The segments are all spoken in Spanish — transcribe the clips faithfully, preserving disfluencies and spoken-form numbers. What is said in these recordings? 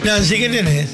Nancy, ¿qué tenés?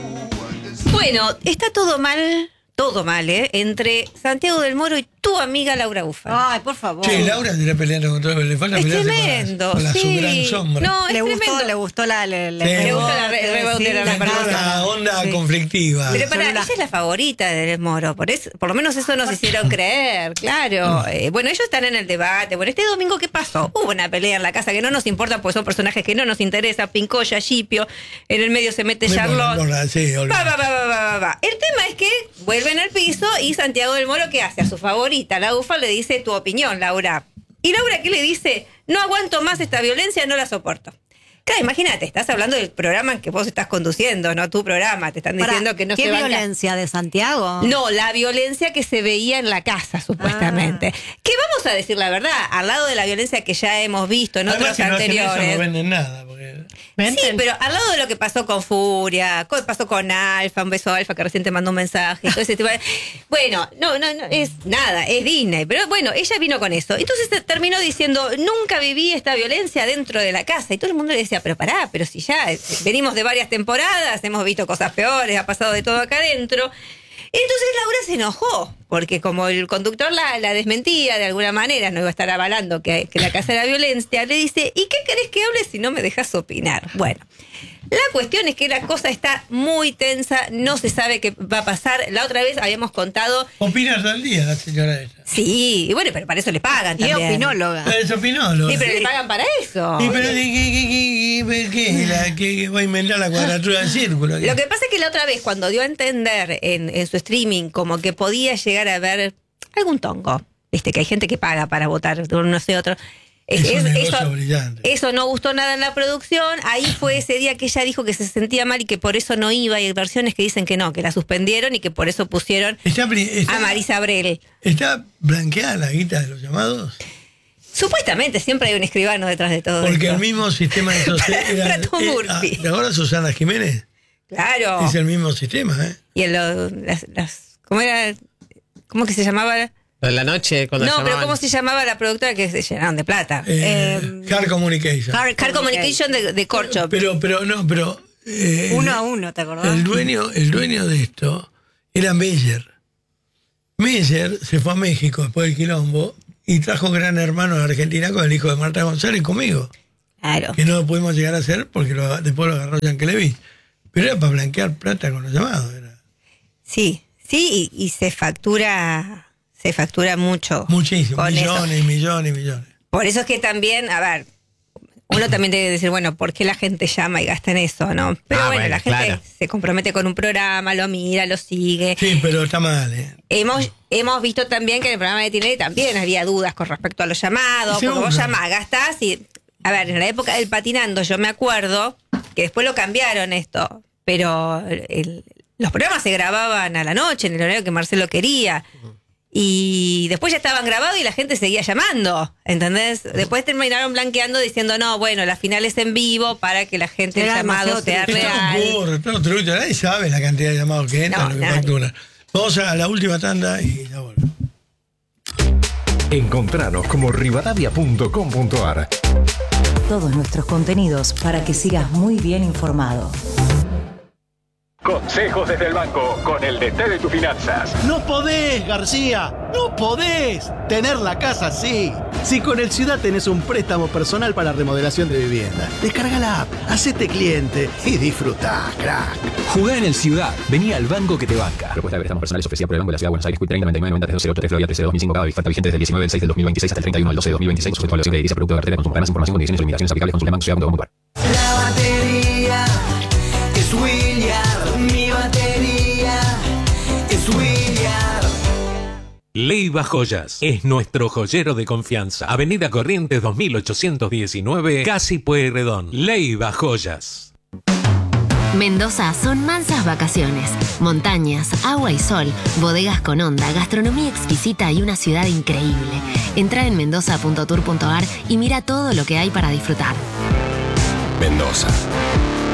Bueno, está todo mal, todo mal, ¿eh? Entre Santiago del Moro y tu amiga Laura Bufaldi. Ay, por favor. Che, Laura se está peleando con todo, le falta Es pelearse tremendo, con la, con la sí. su gran sombra. No, es Le tremendo. gustó, le gustó la... Le, le Sí. Le pegó, gusta la re- sí, rebote de la le Está repartición. la onda Sí. conflictiva. Pero para, Celular. ella es la favorita del Moro, por eso, por lo menos eso nos hicieron creer, claro. Eh, bueno, ellos están en el debate. Bueno, este domingo, ¿qué pasó? Hubo una pelea en la casa que no nos importa, pues son personajes que no nos interesan. Pincoya, Shipio, en el medio se mete Muy Charlotte. buena, buena, sí, Va, olvidate. va, va, va, va, va, va. El tema es que vuelven al piso y Santiago del Moro, ¿qué hace? A su favorita, la Ufa, le dice tu opinión, Laura. Y Laura, ¿qué le dice? No aguanto más esta violencia, no la soporto. Claro, imagínate, estás hablando del programa que vos estás conduciendo, no tu programa. Te están diciendo Pará, que no ¿qué se banca. violencia de Santiago? No, la violencia que se veía en la casa, supuestamente. Ah. Que vamos a decir la verdad, al lado de la violencia que ya hemos visto en Además, otros si no hacen eso, anteriores. no venden nada. Porque... Sí, pero al lado de lo que pasó con Furia, co- pasó con Alfa, un beso a Alfa que recién te mandó un mensaje, todo ese tipo de- Bueno, no, no, no, es nada, es Disney. Pero bueno, ella vino con eso. Entonces te- terminó diciendo, nunca viví esta violencia dentro de la casa. Y todo el mundo le decía, pero pará, pero si ya eh, venimos de varias temporadas, hemos visto cosas peores, ha pasado de todo acá adentro. Entonces Laura se enojó, porque como el conductor la, la desmentía de alguna manera, no iba a estar avalando que, que la casa era violencia, le dice, ¿y qué querés que hable si no me dejas opinar? Bueno, la cuestión es que la cosa está muy tensa, no se sabe qué va a pasar. La otra vez habíamos contado... Opina todo el día la señora esa. Sí, y bueno, pero para eso le pagan Y es también. opinóloga. Es opinóloga. Sí, pero le pagan para eso. Y pero ¿qué, qué, qué, qué, qué, la, qué, qué va a inventar la cuadratura del círculo? Lo que pasa es que la otra vez, cuando dio a entender en, en su streaming como que podía llegar a haber algún tongo, viste, que hay gente que paga para votar, no sé otro. Es un Es- negocio eso, brillante. eso no gustó nada en la producción. Ahí fue ese día que ella dijo que se sentía mal y que por eso no iba. Y hay versiones que dicen que no, que la suspendieron y que por eso pusieron Está, pri- está- a Marisa Abrel. ¿Está blanqueada la guita de los llamados? Supuestamente siempre hay un escribano detrás de todo Porque esto. el mismo sistema de sociedad. Para Tom Murphy. ¿De ahora Susana Jiménez? Claro. Es el mismo sistema, ¿eh? Y en lo- las, las- ¿cómo era? ¿Cómo que se llamaba? Lo de la noche, cuando No, pero llamaban. ¿cómo se llamaba la productora que se llenaron de plata? Eh, Eh, Hard Communication. Hard Car Communication de, de Corcho. Pero, pero, no, pero. eh, Uno a uno, ¿te acordás? El dueño, el dueño de esto era Meyer. Meyer se fue a México después del quilombo y trajo Gran Hermano de Argentina con el hijo de Marta González conmigo. Claro. Que no lo pudimos llegar a hacer porque lo- después lo agarró Yankelevich. Pero era para blanquear plata con los llamados. Era. Sí, sí, y, y se factura, se factura mucho. Muchísimo, con eso. millones, millones, millones. Por eso es que también, a ver, uno también debe decir, bueno, ¿por qué la gente llama y gasta en eso, no? Pero Ah, bueno, bueno, la gente claro. se compromete con un programa, lo mira, lo sigue. Sí, pero está mal, ¿eh? Hemos, hemos visto también que en el programa de Tinelli también había dudas con respecto a los llamados, porque Seguro. vos llamás, gastás y... A ver, en la época del patinando yo me acuerdo que después lo cambiaron esto, pero el- los programas se grababan a la noche, en el horario que Marcelo quería. Y después ya estaban grabados y la gente seguía llamando, ¿entendés? Después terminaron blanqueando diciendo, no, bueno, la final es en vivo para que la gente, el Era llamado demasiado sea triste. Esto real. ocurre, todo trucho. Nadie sabe la cantidad de llamados que entran, No, lo que nadie. facturan. Vamos a la última tanda y ya volvemos. Encontranos como rivadavia punto com punto ar. Todos nuestros contenidos para que sigas muy bien informado. Consejos desde el banco con el D T de tus finanzas. No podés, García, no podés tener la casa así. Si con el Ciudad tenés un préstamo personal para remodelación de vivienda, descarga la app, hacete cliente y disfrutá, crack. Jugá en el Ciudad. Vení al banco que te banca. Propuesta de préstamos personales ofrecida por el Banco de la Ciudad de Buenos Aires. Q treinta noventa y nueve noventa trece cero tres Florida trece dos mil cinco. Cada oferta vigente desde el diecinueve del seis del dos mil veintiséis hasta el treinta y uno del doce del dos mil veintiséis. Sujeto a evaluación de divisa, producto de cartera de consumo. Para más información, condiciones y limitaciones aplicables, consulte banco ciudad punto com punto ar. La batería es William, mi batería es William. Leiva Joyas es nuestro joyero de confianza. Avenida Corrientes dos mil ochocientos diecinueve, Casi Pueyrredón. Leiva Joyas. Mendoza son mansas vacaciones, montañas, agua y sol, bodegas con onda, gastronomía exquisita y una ciudad increíble. Entra en mendoza punto tour punto ar y mira todo lo que hay para disfrutar. Mendoza.